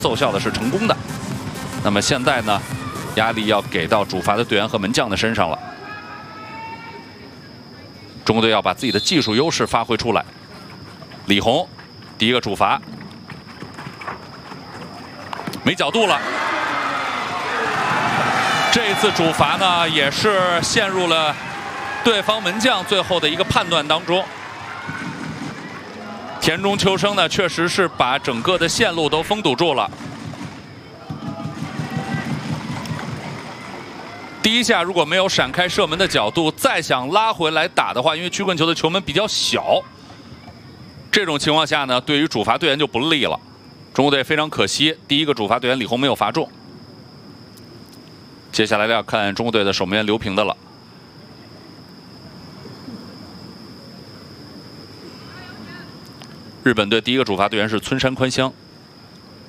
奏效的是成功的。那么现在呢，压力要给到主罚的队员和门将的身上了。中国队要把自己的技术优势发挥出来。李红，第一个主罚，没角度了。这一次主罚呢，也是陷入了对方门将最后的一个判断当中。 田中秋生呢，确实是把整个的线路都封堵住了。第一下如果没有闪开射门的角度，再想拉回来打的话，因为曲棍球的球门比较小，这种情况下呢，对于主罚队员就不利了。中国队非常可惜，第一个主罚队员李红没有罚中。接下来要看中国队的守门员刘平的了。 日本队第一个主罚队员是村山宽香。